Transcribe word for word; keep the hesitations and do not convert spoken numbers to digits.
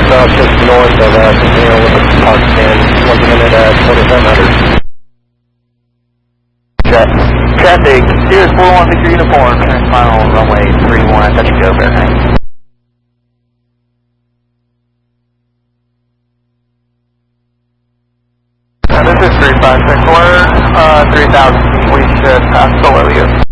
south just north of us, you know, with the park stand, looking in it at twenty-seven hundred. Check. Traffic, Sirius four one Victor Uniform, turn final runway three one, touch and go, Fahrenheit. Uh, this is three five six, we're uh, three thousand feet, we should pass below you.